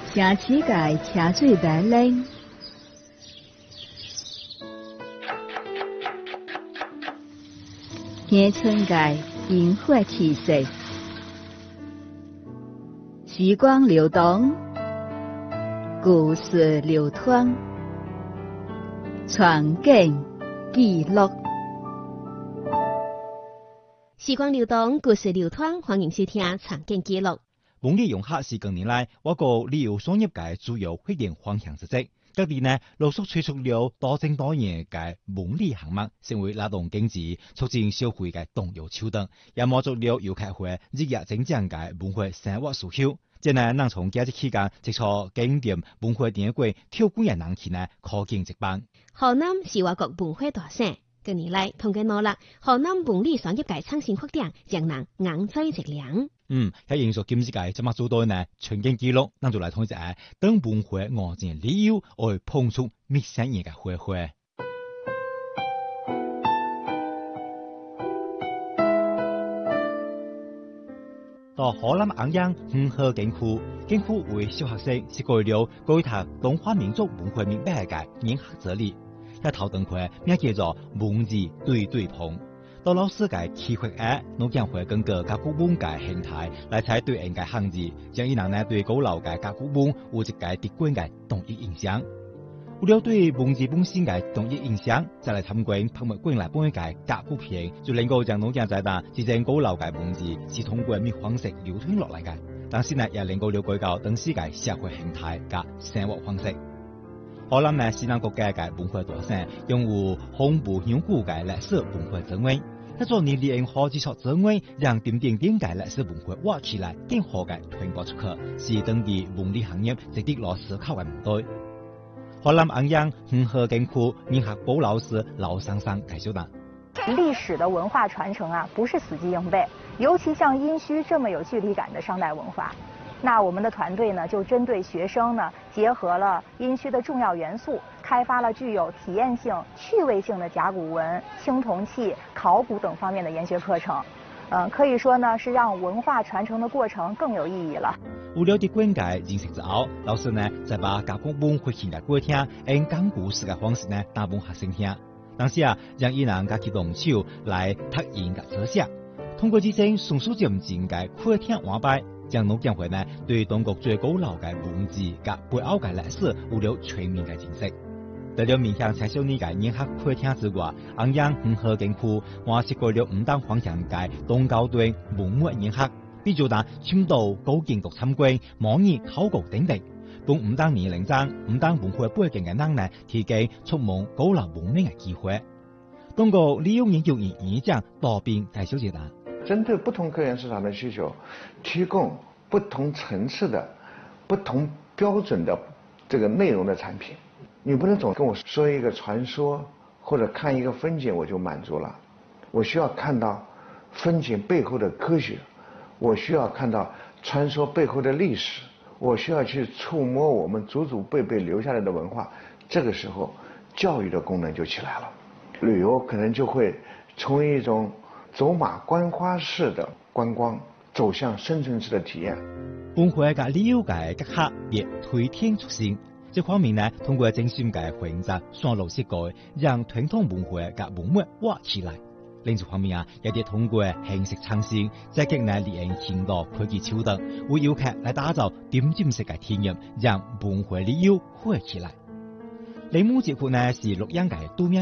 城市界车水马龙，乡村界烟火气息，时光流动，故事流淌，传景记录。 时光流动，故事流淌，欢迎收听《场景記錄》。 本地遊客是近年來我國旅遊商業界主要發展方向之一。各地呢陸續推出了多種多樣嘅本地項目，成為拉動經濟、促進消費嘅重要手段，也滿足了遊客會日益增長嘅文化生活需求。即係能從假日期間接觸景點文化典故跳過嘅人氣呢，可見一斑。 河南是我國文化大省。近年來，通過努力，河南本地商業界創新發展，讓人眼在直亮。 喺營屬今世界怎麼做到呢？場景記錄，咱就來睇一下當文化外展旅遊而碰觸陌生人嘅會會。到河南安陽5號景區為小學生設計了舉讀中華民族文化明白嘅研學哲理。一頭燈會名叫做文字對碰，到老師嘅啟發下，農業會根據甲骨文嘅形態來採對應嘅漢字，將伊人呢對古老嘅甲骨文有一個直觀嘅統一印象。為了對文字本身嘅統一印象，再來參觀博物館內本嘅甲骨片，就能夠將農業在那真正古老嘅文字是通過咩方式流傳落嚟嘅，但是呢也能夠了解到當時嘅社會形態及生活方式。河南呢是咱國家嘅文化大省，擁有豐富悠久嘅歷史文化資源。一座年年好幾處資源，讓點點嘅歷史文化挖起來，更好嘅傳播出去，是當地文旅行業值得落思考嘅問題。河南安陽5號景區研學部老師老桑桑介紹道： 歷史的文化傳承啊，不是死記硬背，尤其像殷墟這麼有距離感的商代文化。那我們的團隊呢，就針對學生呢，結合了殷墟的重要元素，開發了具有體驗性、趣味性的甲骨文、青銅器、考古等方面的研學課程。可以說呢，是讓文化傳承的過程更有意義了。 為了啲觀解認識之後，老師呢再把甲骨文會現嘅過聽，用講故事嘅方式呢，打本學生聽。當時讓伊人家己動手來讀音嘅書寫，通過這種順序漸進嘅會聽玩擺。將農業會呢對中國最古老嘅文字及背後嘅歷史有了全面嘅認識。除了面向青少年嘅研學會聽之外，安陽5號景區還設計了5檔方向嘅中高端文物研學，比如呢深度高見讀參觀、模擬考古等等，幫5檔年齡層、5檔文化背景嘅人呢提供觸摸古老文明嘅機會。通過利用研究與演講多邊介紹解答。 針對不同客源市場的需求，提供不同層次的、不同標準的這個內容的產品。你不能總跟我說一個傳說或者看一個風景我就滿足了，我需要看到風景背後的科學，我需要看到傳說背後的歷史，我需要去觸摸我們祖祖輩輩留下來的文化。這個時候，教育的功能就起來了，旅遊可能就會從一種走馬觀花式的觀光走向深層次的體驗。 本會嘅旅遊界各客亦推天出新，這方面呢，通過精選嘅選擇線路設計，讓傳統文化嘅文物挖起來。另一方面也得通過形式創新，積極呢利用現代科技手段，為遊客來打造點點式嘅體驗，讓文化旅遊火起來。鈴木節庫呢是錄音嘅多面